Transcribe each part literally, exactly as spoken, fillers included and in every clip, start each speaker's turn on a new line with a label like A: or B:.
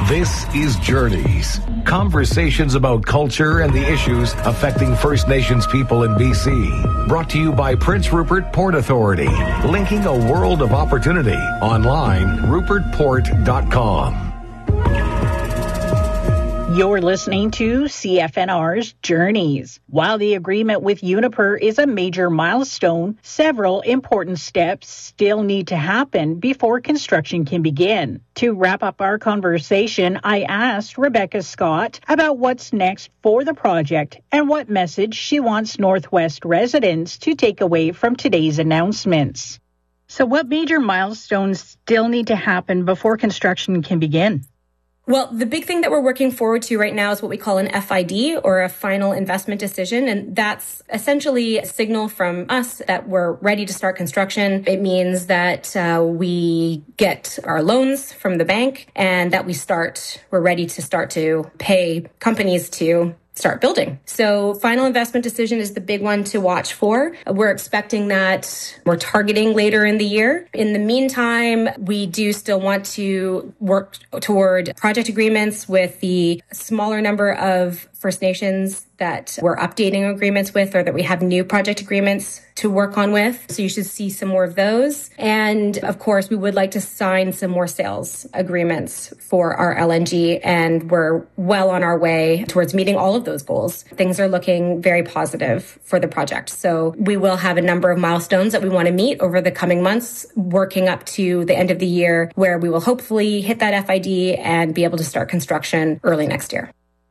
A: This is Journeys, conversations about culture and the issues affecting First Nations people in B C. Brought to you by Prince Rupert Port Authority, linking a world of opportunity. Online, rupert port dot com.
B: You're listening to C F N R's Journeys. While the agreement with Uniper is a major milestone, several important steps still need to happen before construction can begin. To wrap up our conversation, I asked Rebecca Scott about what's next for the project and what message she wants Northwest residents to take away from today's announcements. So what major milestones still need to happen before construction can begin?
C: Well, the big thing that we're working forward to right now is what we call an F I D, or a final investment decision. And that's essentially a signal from us that we're ready to start construction. It means that uh, we get our loans from the bank and that we start, we're ready to start to pay companies to start building. So final investment decision is the big one to watch for. We're expecting that. We're targeting later in the year. In the meantime, we do still want to work toward project agreements with the smaller number of First Nations that we're updating agreements with, or that we have new project agreements to work on with. So you should see some more of those. And of course, we would like to sign some more sales agreements for our L N G, and we're well on our way towards meeting all of those goals. Things are looking very positive for the project. So we will have a number of milestones that we want to meet over the coming months, working up to the end of the year, where we will hopefully hit that F I D and be able to start construction early next year.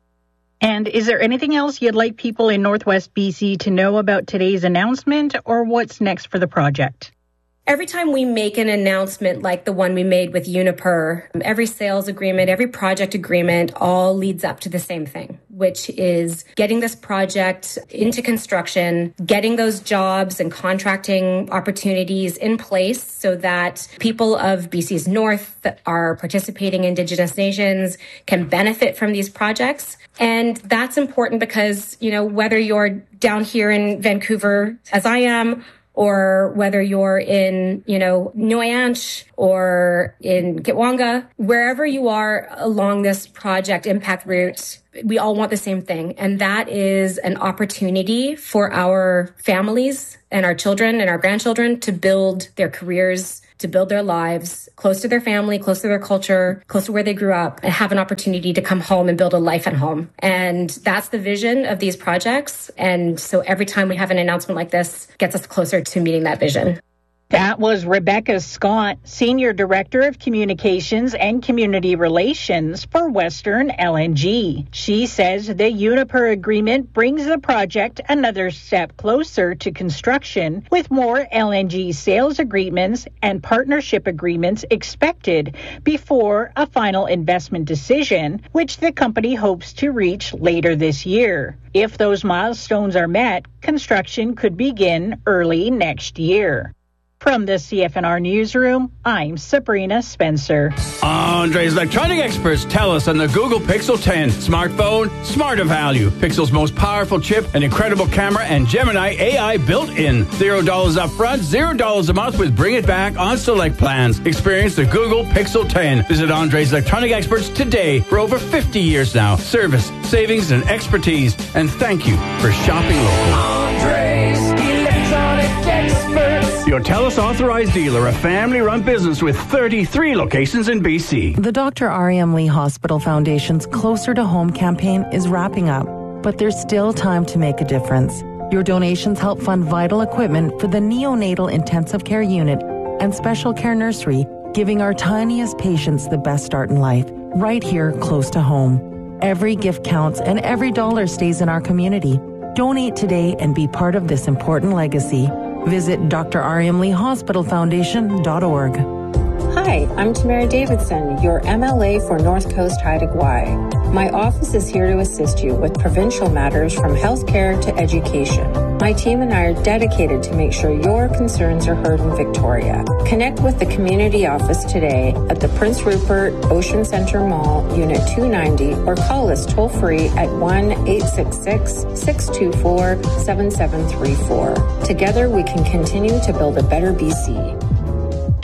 B: And is there anything else you'd like people in Northwest B C to know about today's announcement, or what's next for the project?
C: Every time we make an announcement like the one we made with Uniper, every sales agreement, every project agreement all leads up to the same thing, which is getting this project into construction, getting those jobs and contracting opportunities in place so that people of B C's North that are participating Indigenous nations can benefit from these projects. And that's important because, you know, whether you're down here in Vancouver, as I am, or whether you're in, you know, Noyanch or in Gitwanga, wherever you are along this project impact route, we all want the same thing. And that is an opportunity for our families and our children and our grandchildren to build their careers, to build their lives close to their family, close to their culture, close to where they grew up, and have an opportunity to come home and build a life at home. And that's the vision of these projects. And so every time we have an announcement like this, gets us closer to meeting that vision.
B: That was Rebecca Scott, Senior Director of Communications and Community Relations for Western L N G. She says the Uniper agreement brings the project another step closer to construction, with more L N G sales agreements and partnership agreements expected before a final investment decision, which the company hopes to reach later this year. If those milestones are met, construction could begin early next year. From the C F N R Newsroom, I'm Sabrina Spencer.
D: Andre's electronic experts tell us on the Google Pixel ten. Smartphone, smarter value. Pixel's most powerful chip, an incredible camera, and Gemini A I built in. Zero dollars up front, zero dollars a month with Bring It Back on select plans. Experience the Google Pixel ten. Visit Andre's electronic experts today. For over fifty years now. Service, savings, and expertise. And thank you for shopping local.
E: Andre's electronic experts.
D: Your TELUS authorized dealer, a family-run business with thirty-three locations in B C.
F: The Doctor R M Lee Hospital Foundation's Closer to Home campaign is wrapping up, but there's still time to make a difference. Your donations help fund vital equipment for the neonatal intensive care unit and special care nursery, giving our tiniest patients the best start in life, right here close to home. Every gift counts and every dollar stays in our community. Donate today and be part of this important legacy. Visit D R M Lee Hospital Foundation dot org.
G: Hi, I'm Tamara Davidson, your M L A for North Coast Haida Gwaii. My office is here to assist you with provincial matters from healthcare to education. My team and I are dedicated to make sure your concerns are heard in Victoria. Connect with the community office today at the Prince Rupert Ocean Centre Mall, Unit two ninety, or call us toll-free at one eight six six, six two four, seven seven three four. Together we can continue to build a better B C.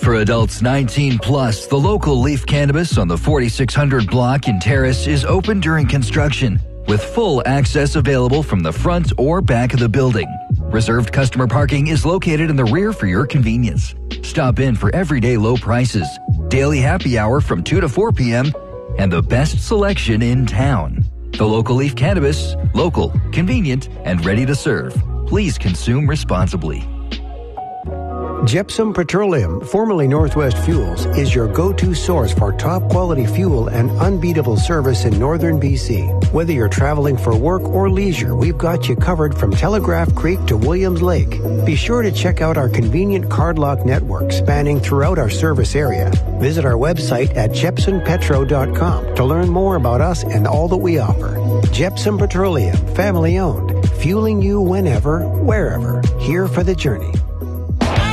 H: For adults nineteen plus, the local Leaf Cannabis on the forty-six hundred block in Terrace is open during construction, with full access available from the front or back of the building. Reserved customer parking is located in the rear for your convenience. Stop in for everyday low prices, daily happy hour from two to four p.m., and the best selection in town. The local Leaf Cannabis, local, convenient, and ready to serve. Please consume responsibly.
I: Gypsum Petroleum, formerly Northwest Fuels, is your go-to source for top-quality fuel and unbeatable service in northern B C. Whether you're traveling for work or leisure, we've got you covered from Telegraph Creek to Williams Lake. Be sure to check out our convenient cardlock network spanning throughout our service area. Visit our website at jepson petro dot com to learn more about us and all that we offer. Gypsum Petroleum, family-owned, fueling you whenever, wherever. Here for the journey.